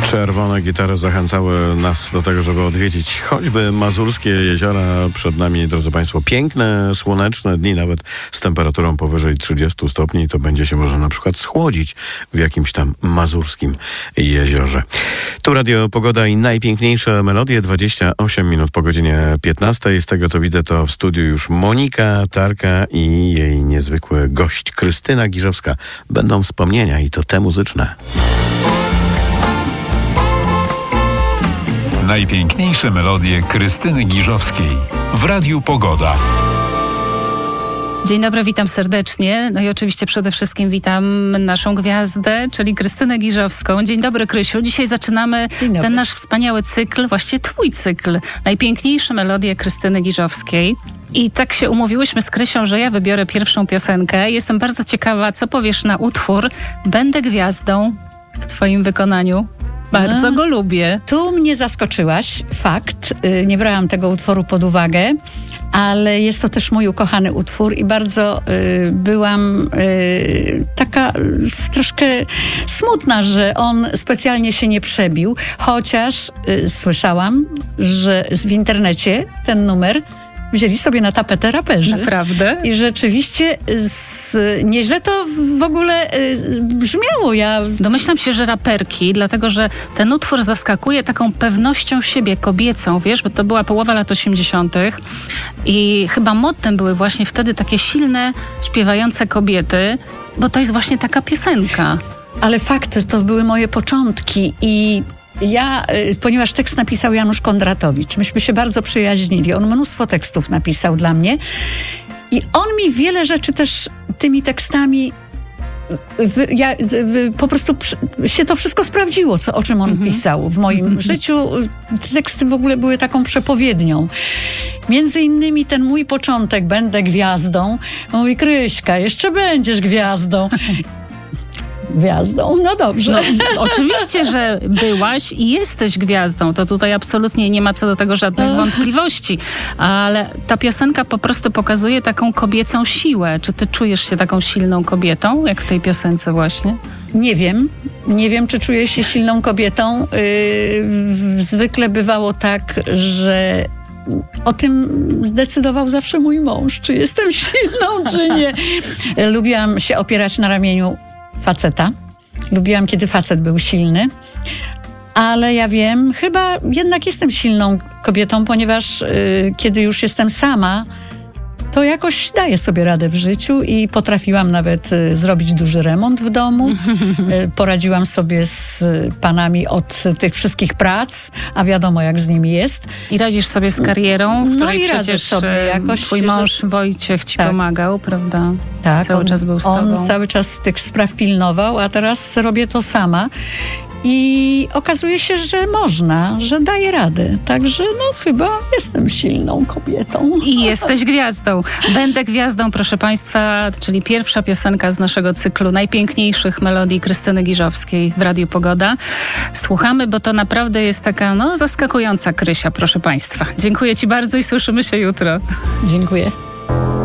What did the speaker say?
Czerwone gitary zachęcały nas do tego, żeby odwiedzić choćby Mazurskie jeziora. Przed nami, drodzy Państwo, piękne, słoneczne dni, nawet z temperaturą powyżej 30 stopni. To będzie się można na przykład schłodzić w jakimś tam mazurskim jeziorze. Tu Radio Pogoda i najpiękniejsze melodie. 28 minut po godzinie 15. Z tego co widzę, to w studiu już Monika Tarka i jej niezwykły gość Krystyna Giżowska. Będą wspomnienia i to te muzyczne. Najpiękniejsze melodie Krystyny Giżowskiej w Radiu Pogoda. Dzień dobry, witam serdecznie. No i oczywiście przede wszystkim witam naszą gwiazdę, czyli Krystynę Giżowską. Dzień dobry, Krysiu. Dzisiaj zaczynamy ten nasz wspaniały cykl, właściwie twój cykl. Najpiękniejsze melodie Krystyny Giżowskiej. I tak się umówiłyśmy z Krysią, że ja wybiorę pierwszą piosenkę. Jestem bardzo ciekawa, co powiesz na utwór Będę gwiazdą w twoim wykonaniu. Bardzo go lubię. Tu mnie zaskoczyłaś, fakt. Nie brałam tego utworu pod uwagę, ale jest to też mój ukochany utwór i bardzo byłam taka troszkę smutna, że on specjalnie się nie przebił, chociaż słyszałam, że w internecie ten numer wzięli sobie na tapetę raperzy. Naprawdę? I rzeczywiście nieźle to w ogóle brzmiało. Domyślam się, że raperki, dlatego że ten utwór zaskakuje taką pewnością siebie kobiecą, wiesz, bo to była połowa lat 80. i chyba modne były właśnie wtedy takie silne, śpiewające kobiety, bo to jest właśnie taka piosenka. Ale fakt, to były moje początki i ja, ponieważ tekst napisał Janusz Kondratowicz, myśmy się bardzo przyjaźnili. On mnóstwo tekstów napisał dla mnie i on mi wiele rzeczy też tymi tekstami po prostu się to wszystko sprawdziło, o czym on pisał w moim życiu. Te teksty w ogóle były taką przepowiednią. Między innymi ten mój początek, będę gwiazdą. On mówi, Kryśka, jeszcze będziesz gwiazdą. Gwiazdą, no dobrze. No, oczywiście, że byłaś i jesteś gwiazdą. To tutaj absolutnie nie ma co do tego żadnych wątpliwości. Ale ta piosenka po prostu pokazuje taką kobiecą siłę. Czy ty czujesz się taką silną kobietą, jak w tej piosence właśnie? Nie wiem, czy czuję się silną kobietą. Zwykle bywało tak, że o tym zdecydował zawsze mój mąż, czy jestem silną, czy nie. Lubiłam się opierać na ramieniu faceta. Lubiłam, kiedy facet był silny. Ale ja wiem, chyba jednak jestem silną kobietą, ponieważ kiedy już jestem sama, to jakoś daję sobie radę w życiu i potrafiłam nawet zrobić duży remont w domu. Poradziłam sobie z panami od tych wszystkich prac, a wiadomo, jak z nimi jest. I radzisz sobie z karierą, w której przecież sobie jakoś, twój mąż Wojciech ci pomagał, prawda? Tak, cały czas był z tobą. On cały czas tych spraw pilnował, a teraz robię to sama. I okazuje się, że można, że daję radę. Także chyba jestem silną kobietą. I jesteś gwiazdą. Będę gwiazdą, proszę Państwa, czyli pierwsza piosenka z naszego cyklu najpiękniejszych melodii Krystyny Giżowskiej w Radiu Pogoda. Słuchamy, bo to naprawdę jest taka zaskakująca Krysia, proszę Państwa. Dziękuję Ci bardzo i słyszymy się jutro. Dziękuję.